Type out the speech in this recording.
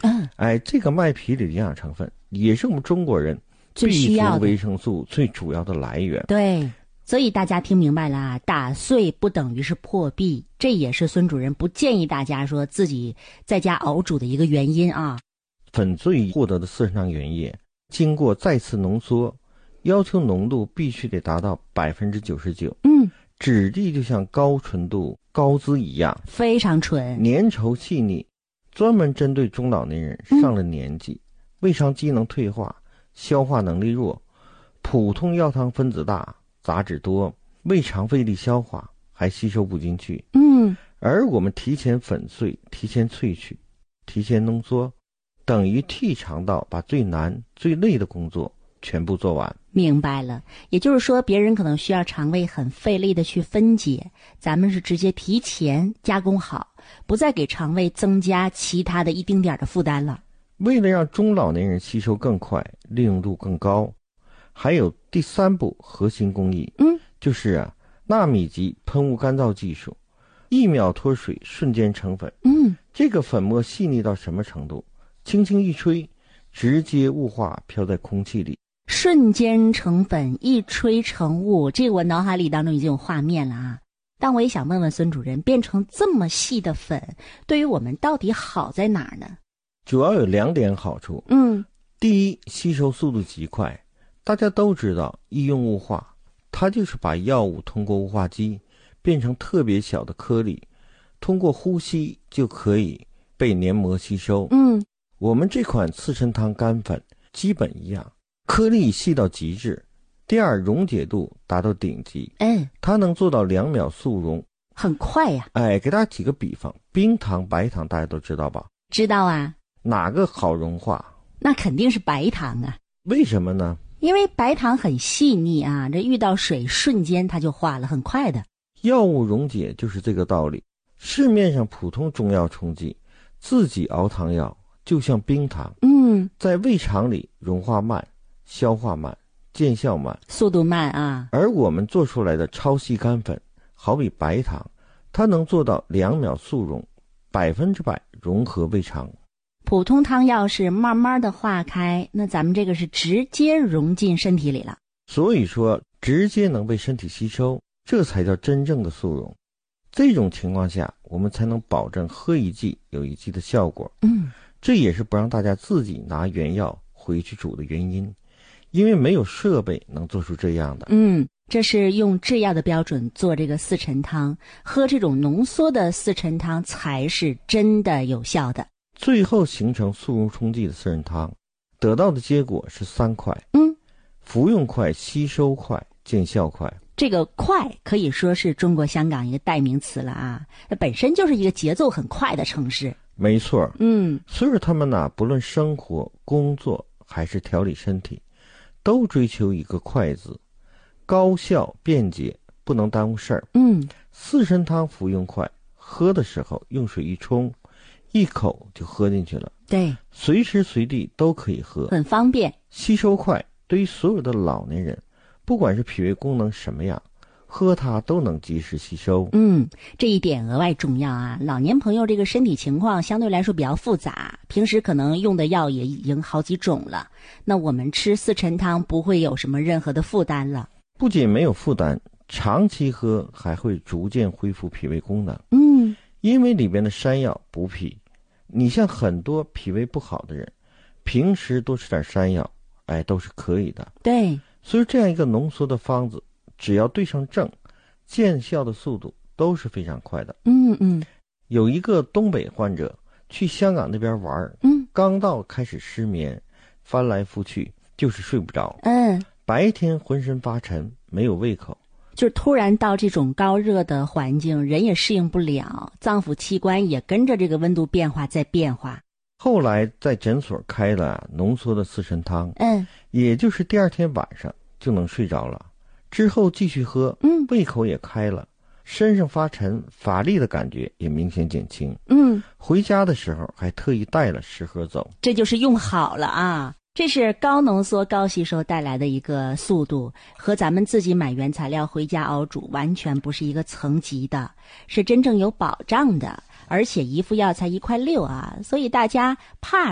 这个麦皮里的营养成分也是我们中国人最需要的 B 族维生素最主要的来源。 对，所以大家听明白了啊，打碎不等于是破壁，这也是孙主任不建议大家说自己在家熬煮的一个原因啊。 粉碎获得的四神汤原液经过再次浓缩，要求浓度必须得达到 99%。质地就像高纯度高滋一样， 非常纯， 粘稠细腻，专门针对中老年人上了年纪，胃肠机能退化，消化能力弱，普通药汤分子大，杂质多，胃肠费力消化，还吸收不进去。而我们提前粉碎，提前萃取，提前浓缩，等于替肠道把最难最累的工作全部做完。 明白了，也就是说别人可能需要肠胃很费力的去分解，咱们是直接提前加工好，不再给肠胃增加其他的一丁点的负担了。 为了让中老年人吸收更快，利用度更高，还有第3步核心工艺，就是纳米级喷雾干燥技术，1秒脱水瞬间成粉。这个粉末细腻到什么程度？轻轻一吹，直接雾化飘在空气里， 瞬间成粉，一吹成雾，这个我脑海里当中已经有画面了啊。但我也想问问孙主任，变成这么细的粉，对于我们到底好在哪儿呢？ 主要有2点好处。第一，吸收速度极快。大家都知道医用雾化，它就是把药物通过雾化机变成特别小的颗粒，通过呼吸就可以被黏膜吸收。我们这款四神汤干粉基本一样，颗粒细到极致。第二，溶解度达到顶级，它能做到2秒速溶， 很快呀。 给大家举个比方，冰糖白糖大家都知道吧？ 知道啊。 哪个好融化？ 那肯定是白糖啊。 为什么呢？ 因为白糖很细腻啊，这遇到水瞬间它就化了，很快的。 药物溶解就是这个道理。市面上普通中药冲剂自己熬汤药就像冰糖，在胃肠里融化慢，消化慢，见效慢， 速度慢啊。 而我们做出来的超细干粉好比白糖，它能做到2秒速溶，100%融合胃肠。 普通汤药是慢慢的化开，那咱们这个是直接融进身体里了。 所以说直接能被身体吸收，这才叫真正的速溶。这种情况下我们才能保证喝一剂有一剂的效果。这也是不让大家自己拿原药回去煮的原因，因为没有设备能做出这样的。 这是用制药的标准做这个四陈汤，喝这种浓缩的四陈汤才是真的有效的。 最后形成速溶冲剂的四神汤，得到的结果是3快。服用快，吸收快，见效快。 这个快可以说是中国香港一个代名词了啊，它本身就是一个节奏很快的城市。 没错。所以说他们不论生活工作还是调理身体，都追求一个快字，高效便捷，不能耽误事儿。四神汤服用快，喝的时候用水一冲，一口就喝进去了。 对， 随时随地都可以喝， 很方便。 吸收快，对于所有的老年人，不管是脾胃功能什么样，喝它都能及时吸收。 这一点额外重要啊。老年朋友这个身体情况相对来说比较复杂，平时可能用的药也已经好几种了，那我们吃四陈汤不会有什么任何的负担了。 不仅没有负担，长期喝还会逐渐恢复脾胃功能。因为里边的山药补脾，你像很多脾胃不好的人，平时多吃点山药，都是可以的。 对， 所以这样一个浓缩的方子，只要对上症，见效的速度都是非常快的。有一个东北患者去香港那边玩，刚到开始失眠，翻来覆去就是睡不着。白天浑身发沉，没有胃口。 就是突然到这种高热的环境，人也适应不了，脏腑器官也跟着这个温度变化在变化。 后来在诊所开了浓缩的四神汤，也就是第2天晚上就能睡着了，之后继续喝，胃口也开了，身上发沉乏力的感觉也明显减轻。回家的时候还特意带了10盒走。 这就是用好了啊。这是高浓缩高吸收带来的一个速度，和咱们自己买原材料回家熬煮完全不是一个层级的，是真正有保障的，而且一副药才1.6块啊，所以大家怕